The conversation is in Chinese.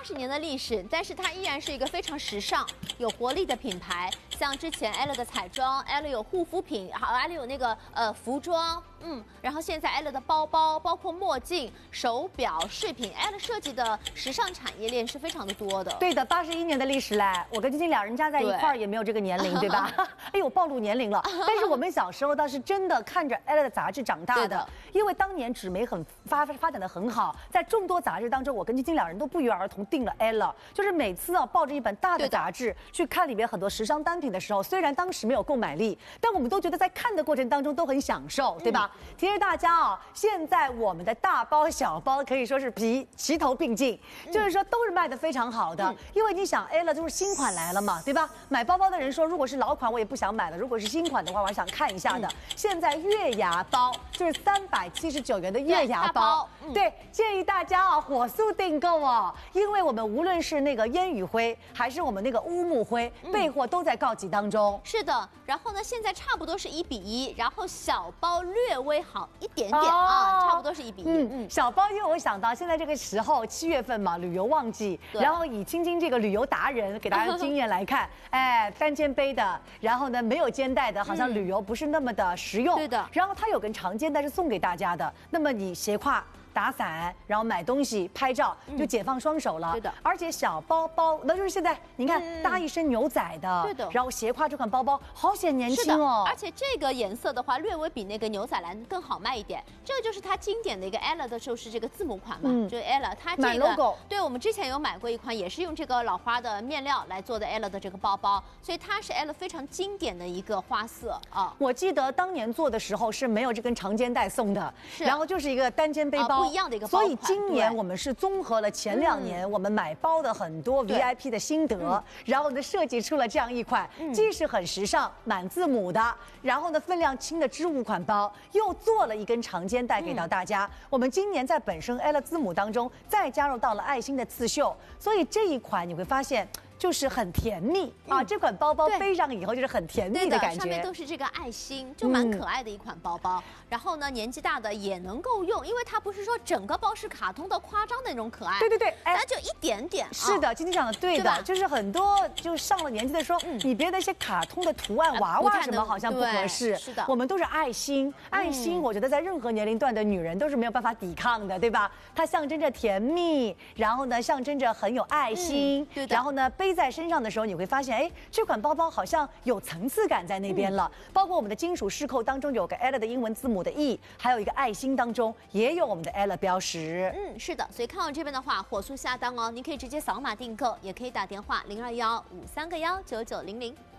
80年的历史，但是它依然是一个非常时尚、有活力的品牌。像之前 Ella 的彩妆 ，Ella 有护肤品，好 ，Ella 有那个服装，然后现在 Ella 的包包，包括墨镜、手表、饰品 ，Ella 设计的时尚产业链是非常的多的。 对的，81年的历史嘞，我跟晶晶两人加在一块儿也没有这个年龄，对吧？哎呦，暴露年龄了。但是我们小时候倒是真的看着 Ella 的杂志长大的，因为当年纸媒发展的很好，在众多杂志当中，我跟晶晶两人都不约而同订了 Ella， 就是每次啊抱着一本大的杂志去看里面很多时尚单品的时候，虽然当时没有购买力，但我们都觉得在看的过程当中都很享受，对吧？提示大家啊，现在我们的大包小包可以说是齐头并进，就是说都是卖的非常好的，因为你想 Ella 就是新款来了嘛，对吧？买包包的人说，如果是老款我也不想买了，如果是新款的话，我还想看一下的。现在月牙包就是379元的月牙包，对，建议大家啊火速订购哦，因为我们无论是那个烟雨灰还是我们那个乌木灰，备货都在告急当中。 是的，然后呢，现在差不多是1比1，然后小包略微好一点点啊，差不多是1比1。 小包，因为我想到现在这个时候7月份嘛，旅游旺季，然后以晶晶这个旅游达人给大家的经验来看，哎，单肩背的，然后呢没有肩带的，好像旅游不是那么的实用。 对的。 然后它有根长肩带是送给大家的，那么你斜挎。打伞，然后买东西、拍照，就解放双手了。 对的， 而且小包包，那就是现在你看搭一身牛仔的， 对的， 然后斜挎这款包包，好显年轻哦。 而且这个颜色的话，略微比那个牛仔蓝更好卖一点。这个就是它经典的一个 Ella 的，就是这个字母款嘛，就是 Ella， 它这个 logo。 对，我们之前有买过一款，也是用这个老花的面料来做的 Ella 的这个包包，所以它是 Ella 非常经典的一个花色啊。 我记得当年做的时候是没有这根长肩带送的，然后就是一个单肩背包， 不一样的一个包。 所以今年我们是综合了前2年我们买包的很多 VIP 的心得，然后呢设计出了这样一款，既是很时尚、满字母的，然后呢分量轻的织物款包，又做了一根长肩带给到大家。我们今年在本身 Ella 字母当中再加入到了爱心的刺绣，所以这一款你会发现。就是很甜蜜啊！这款包包背上以后就是很甜蜜的感觉， 上面都是这个爱心，就蛮可爱的一款包包。然后呢，年纪大的也能够用，因为它不是说整个包是卡通的夸张的那种可爱， 对， 它就一点点。 是的，晶晶讲的对的，就是很多就上了年纪的说，你别的一些卡通的图案娃娃什么好像不合适， 是的， 我们都是爱心，爱心，我觉得在任何年龄段的女人都是没有办法抵抗的，对吧？它象征着甜蜜，然后呢象征着很有爱心， 对的， 然后呢背在身上的时候，你会发现，哎，这款包包好像有层次感在那边了。包括我们的金属饰扣当中有个 Ella 的英文字母的 E， 还有一个爱心当中也有我们的 Ella 标识。 是的，所以看到这边的话，火速下单哦！您可以直接扫码订购，也可以打电话0215319900。